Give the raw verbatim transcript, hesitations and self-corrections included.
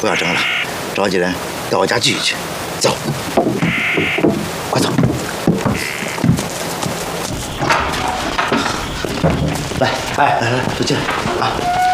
不要争了，召集人到我家聚一聚。走，快走。来，哎，来来，都进来啊！